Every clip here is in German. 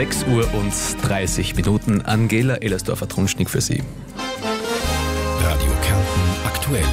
6:30 Uhr. Angela Ellersdorfer-Trunschnig für Sie. Radio Kärnten aktuell.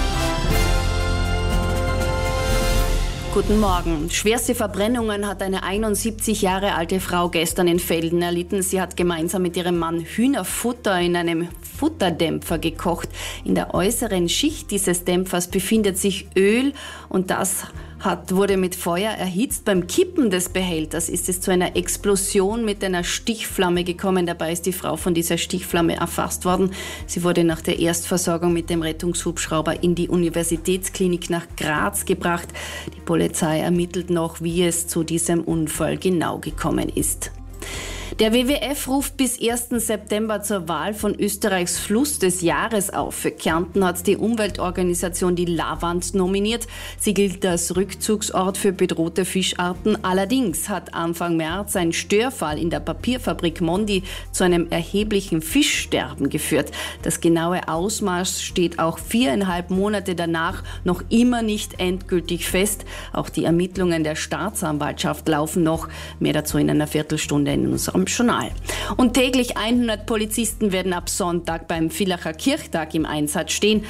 Guten Morgen. Schwerste Verbrennungen hat eine 71 Jahre alte Frau gestern in Velden erlitten. Sie hat gemeinsam mit ihrem Mann Hühnerfutter in einem Futterdämpfer gekocht. In der äußeren Schicht dieses Dämpfers befindet sich Öl und das wurde mit Feuer erhitzt. Beim Kippen des Behälters ist es zu einer Explosion mit einer Stichflamme gekommen. Dabei ist die Frau von dieser Stichflamme erfasst worden. Sie wurde nach der Erstversorgung mit dem Rettungshubschrauber in die Universitätsklinik nach Graz gebracht. Die Polizei ermittelt noch, wie es zu diesem Unfall genau gekommen ist. Der WWF ruft bis 1. September zur Wahl von Österreichs Fluss des Jahres auf. Für Kärnten hat die Umweltorganisation die Lavand nominiert. Sie gilt als Rückzugsort für bedrohte Fischarten. Allerdings hat Anfang März ein Störfall in der Papierfabrik Mondi zu einem erheblichen Fischsterben geführt. Das genaue Ausmaß steht auch 4,5 Monate danach noch immer nicht endgültig fest. Auch die Ermittlungen der Staatsanwaltschaft laufen noch. Mehr dazu in einer Viertelstunde in unserem Journal. Und täglich 100 Polizisten werden ab Sonntag beim Villacher Kirchtag im Einsatz stehen.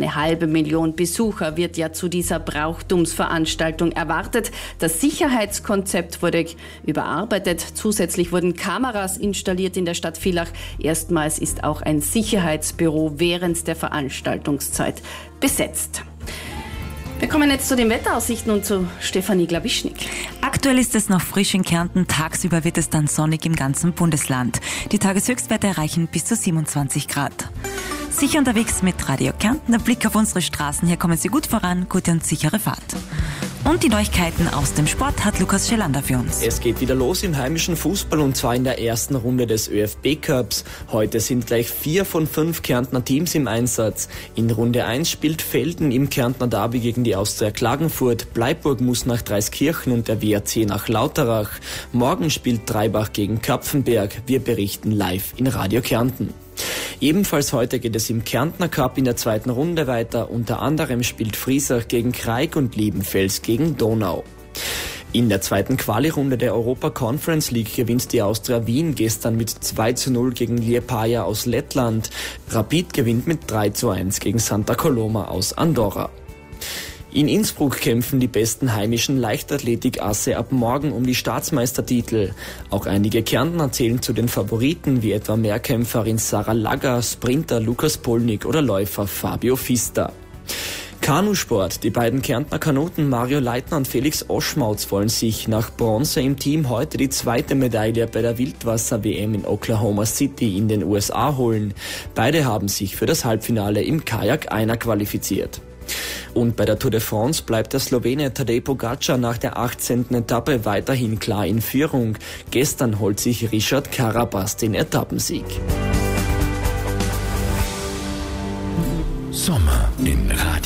500.000 Besucher wird ja zu dieser Brauchtumsveranstaltung erwartet. Das Sicherheitskonzept wurde überarbeitet. Zusätzlich wurden Kameras installiert in der Stadt Villach. Erstmals ist auch ein Sicherheitsbüro während der Veranstaltungszeit besetzt. Wir kommen jetzt zu den Wetteraussichten und zu Stefanie Glawischnik. Aktuell ist es noch frisch in Kärnten, tagsüber wird es dann sonnig im ganzen Bundesland. Die Tageshöchstwerte erreichen bis zu 27 Grad. Sicher unterwegs mit Radio Kärnten. Der Blick auf unsere Straßen. Hier kommen Sie gut voran, gute und sichere Fahrt. Und die Neuigkeiten aus dem Sport hat Lukas Schelander für uns. Es geht wieder los im heimischen Fußball und zwar in der ersten Runde des ÖFB-Cups. Heute sind gleich 4 von 5 Kärntner Teams im Einsatz. In Runde 1 spielt Velden im Kärntner Derby gegen die Austria Klagenfurt. Bleiburg muss nach Dreiskirchen und der WRC nach Lauterach. Morgen spielt Treibach gegen Kapfenberg. Wir berichten live in Radio Kärnten. Ebenfalls heute geht es im Kärntner Cup in der zweiten Runde weiter. Unter anderem spielt Friesach gegen Kraig und Liebenfels gegen Donau. In der zweiten Quali-Runde der Europa Conference League gewinnt die Austria Wien gestern mit 2:0 gegen Liepaja aus Lettland. Rapid gewinnt mit 3:1 gegen Santa Coloma aus Andorra. In Innsbruck kämpfen die besten heimischen Leichtathletik-Asse ab morgen um die Staatsmeistertitel. Auch einige Kärntner zählen zu den Favoriten, wie etwa Mehrkämpferin Sarah Lagger, Sprinter Lukas Polnick oder Läufer Fabio Fista. Kanusport. Die beiden Kärntner Kanuten Mario Leitner und Felix Oschmautz wollen sich nach Bronze im Team heute die zweite Medaille bei der Wildwasser-WM in Oklahoma City in den USA holen. Beide haben sich für das Halbfinale im Kajak-Einer qualifiziert. Und bei der Tour de France bleibt der Slowene Tadej Pogačar nach der 18. Etappe weiterhin klar in Führung. Gestern holt sich Richard Carapaz den Etappensieg. Sommer in